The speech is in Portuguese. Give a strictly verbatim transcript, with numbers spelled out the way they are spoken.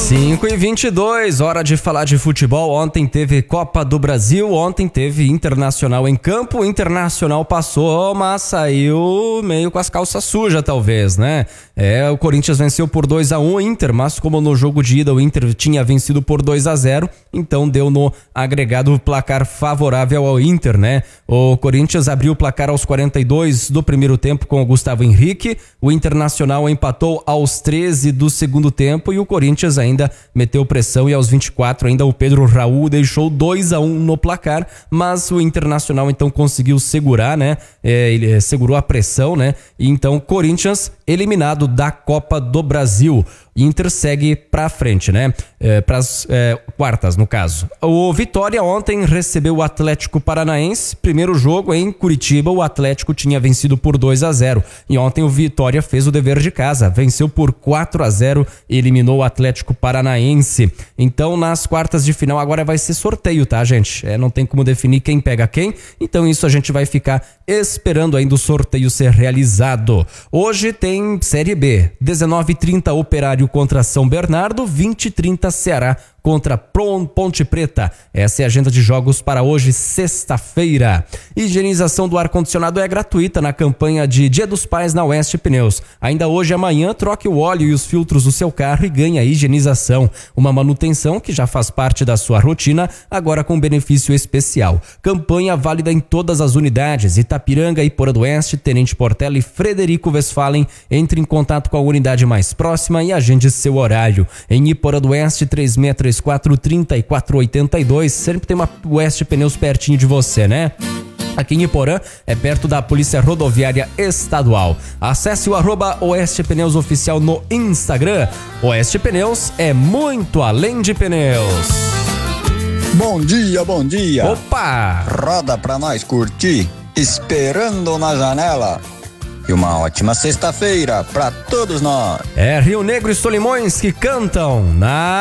cinco e vinte e dois, hora de falar de futebol. Ontem teve Copa do Brasil, ontem teve Internacional em campo. O Internacional passou, mas saiu meio com as calças sujas, talvez, né? É, o Corinthians venceu por dois a um o Inter, mas como no jogo de ida o Inter tinha vencido por dois a zero, então deu no agregado placar favorável ao Inter, né? O Corinthians abriu o placar aos quarenta e dois do primeiro tempo com o Gustavo Henrique. O Internacional empatou aos treze do segundo tempo e o Corinthians ainda meteu pressão e aos vinte e quatro ainda o Pedro Raul deixou dois a um no placar, mas o Internacional então conseguiu segurar, né? É, ele segurou a pressão, né? E então Corinthians eliminado da Copa do Brasil. Inter segue pra frente, né? É, pras é, quartas, no caso. O Vitória ontem recebeu o Atlético Paranaense. Primeiro jogo em Curitiba, o Atlético tinha vencido por dois a zero. E ontem o Vitória fez o dever de casa, venceu por quatro a zero e eliminou o Atlético Paranaense. Então, nas quartas de final, agora vai ser sorteio, tá, gente? É, não tem como definir quem pega quem. Então, isso a gente vai ficar esperando ainda o sorteio ser realizado. Hoje tem Série B, dezenove e trinta Operário contra São Bernardo, vinte e trinta Ceará contra Ponte Preta. Essa é a agenda de jogos para hoje, sexta-feira. Higienização do ar-condicionado é gratuita na campanha de Dia dos Pais na Oeste Pneus. Ainda hoje e amanhã, troque o óleo e os filtros do seu carro e ganhe a higienização. Uma manutenção que já faz parte da sua rotina, agora com benefício especial. Campanha válida em todas as unidades: Itapiranga, Iporã do Oeste, Tenente Portela e Frederico Westphalen. Entre em contato com a unidade mais próxima e agende seu horário. Em Iporã do Oeste, três seis três quatro, três quatro oito dois. Sempre tem uma Oeste Pneus pertinho de você, né? Aqui em Iporã, é perto da Polícia Rodoviária Estadual. Acesse o arroba Oeste Pneus Oficial no Instagram. Oeste Pneus é muito além de pneus. Bom dia, bom dia. Opa! Roda pra nós curtir, Esperando na Janela. E uma ótima sexta-feira pra todos nós. É Rio Negro e Solimões que cantam na...